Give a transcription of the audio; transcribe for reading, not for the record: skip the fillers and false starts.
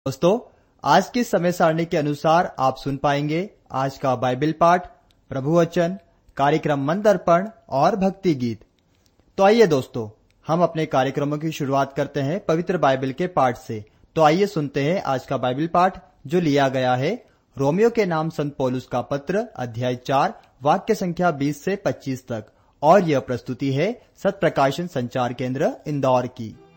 दोस्तों, आज की समय सारणी के अनुसार आप सुन पाएंगे आज का बाइबल पाठ, प्रभु वचन, कार्यक्रम मन दर्पण और भक्ति गीत। तो आइए दोस्तों, हम अपने कार्यक्रमों की शुरुआत करते हैं पवित्र बाइबल के पाठ से। तो आइए सुनते हैं आज का बाइबल पाठ जो लिया गया है रोमियो के नाम संत पौलुस का पत्र, अध्याय 4, वाक्य संख्या 20 से 25 तक। और यह प्रस्तुति है सत्य प्रकाशन संचार केंद्र इंदौर की।